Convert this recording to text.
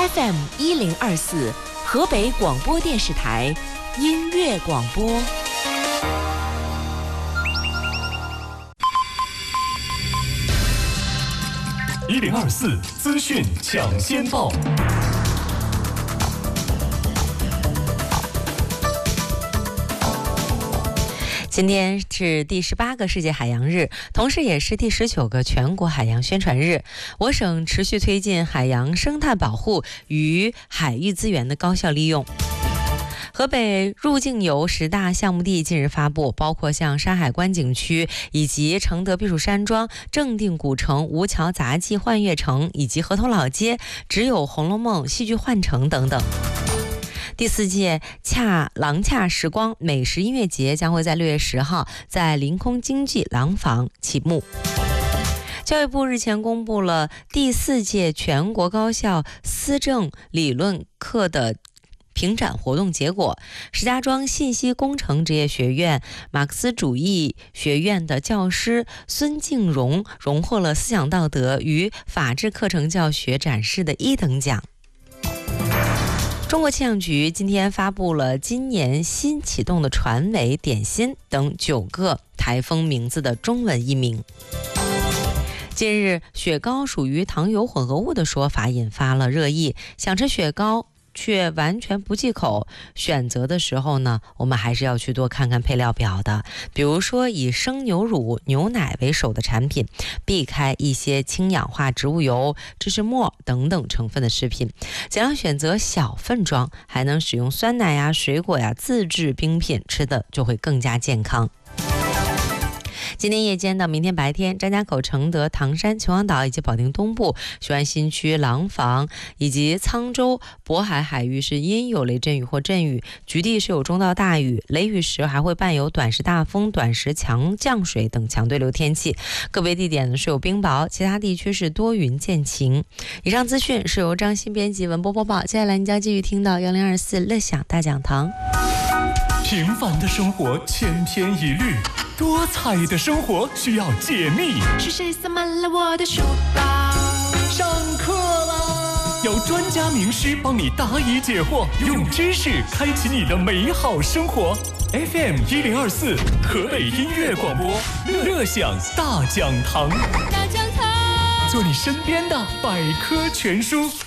FM 1024，河北广播电视台音乐广播。 1024资讯抢先报。 今天是第18个世界海洋日，同时也是第19个全国海洋宣传日。我省持续推进海洋生态保护与海域资源的高效利用。河北入境游10大项目地近日发布，包括像山海关景区以及承德避暑山庄、正定古城、吴桥杂技幻乐城以及河头老街、只有红楼梦戏剧幻城等等。第4届廊恰时光美食音乐节将会在6月10号在临空经济廊坊启幕。教育部日前公布了第4届全国高校思政理论课的评展活动结果，石家庄信息工程职业学院马克思主义学院的教师孙敬荣荣获了思想道德与法治课程教学展示的1等奖。中国气象局今天发布了今年新启动的船尾、点心等9个台风名字的中文译名。近日，雪糕属于糖油混合物的说法引发了热议，想吃雪糕却完全不忌口，选择的时候呢，我们还是要去多看看配料表的。比如说以生牛乳、牛奶为首的产品，避开一些氢氧化植物油、芝士末等等成分的食品，尽量选择小份装，还能使用酸奶呀、水果呀、自制冰品，吃的就会更加健康。今天夜间到明天白天，张家口、承德、唐山、秦皇岛以及保定东部、雄安新区、廊坊以及沧州、渤海海域是阴有雷阵雨或阵雨，局地是有中到大雨，雷雨时还会伴有短时大风、短时强降水等强对流天气，个别地点呢是有冰雹，其他地区是多云见晴。以上资讯是由张欣编辑文播播报，接下来你将继续听到1024乐享大讲堂。 平凡的生活千篇一律，多彩的生活需要解密。 是谁塞满了我的书包？ 上课啦！有专家名师帮你答疑解惑，用知识开启你的美好生活。FM 1024，河北音乐广播，乐享大讲堂。 大讲堂， 做你身边的百科全书。